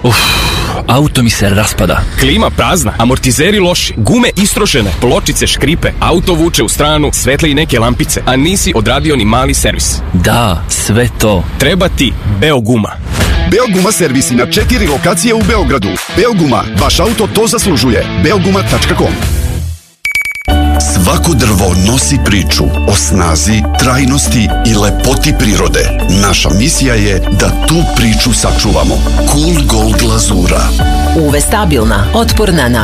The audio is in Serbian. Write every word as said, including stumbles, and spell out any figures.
Uff, auto mi se raspada. Klima prazna, amortizeri loši, gume istrošene, pločice škripe, auto vuče u stranu, svetle i neke lampice, a nisi odradio ni mali servis. Da, sve to. Treba ti Beoguma. Beoguma servis na četiri lokacije u Beogradu. Beoguma, vaš auto to zaslužuje. beoguma tačka com. Svako drvo nosi priču o snazi, trajnosti i lepoti prirode. Naša misija je da tu priču sačuvamo. Cool Gold glazura. U ve stabilna, otporna na